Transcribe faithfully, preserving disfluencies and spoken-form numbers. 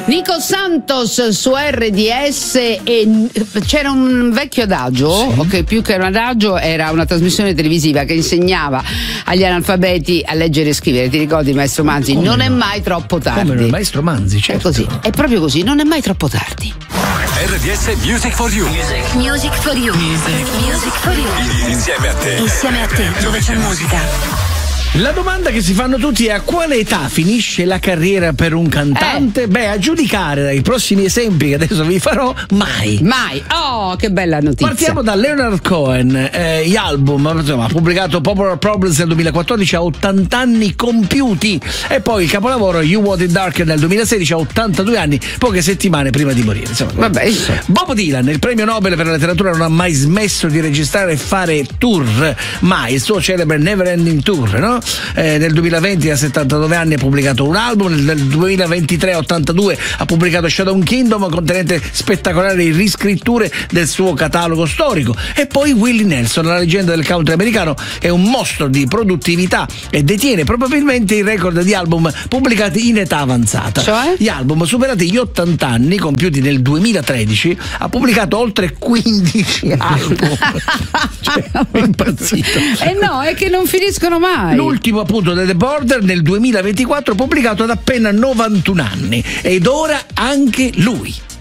Nico Santos su R D S. E c'era un vecchio adagio, sì. che più che un adagio era una trasmissione televisiva che insegnava agli analfabeti a leggere e scrivere. Ti ricordi, maestro Manzi? Come non no? È mai troppo tardi. Come no? Maestro Manzi, certo. È così, è proprio così, non è mai troppo tardi. R D S Music for You. Music, music for you. Music, music for you. Insieme a te. Insieme a te, dove c'è musica. La domanda che si fanno tutti è: a quale età finisce la carriera per un cantante? Eh. Beh, a giudicare dai prossimi esempi che adesso vi farò, mai. Mai. Oh, che bella notizia. Partiamo da Leonard Cohen. Eh, gli album, insomma, ha pubblicato Popular Problems nel duemilaquattordici a ottanta anni compiuti, e poi il capolavoro You Want It Darker nel duemilasedici a ottantadue anni, poche settimane prima di morire. Insomma, vabbè. Bob Dylan, il premio Nobel per la letteratura, non ha mai smesso di registrare e fare tour, mai. Il suo celebre Never Ending Tour, no? Eh, nel duemilaventi a settantanove anni ha pubblicato un album, nel duemilaventitré a ottantadue ha pubblicato Shadow Kingdom, contenente spettacolari riscritture del suo catalogo storico. E poi Willie Nelson, la leggenda del country americano, è un mostro di produttività e detiene probabilmente il record di album pubblicati in età avanzata. Cioè? Gli album superati gli ottanta anni, compiuti nel duemilatredici, ha pubblicato oltre quindici album. Cioè, è impazzito. Eh no, è che non finiscono mai. L'ultimo appunto The Border nel duemilaventiquattro, pubblicato ad appena novantuno anni, ed ora anche lui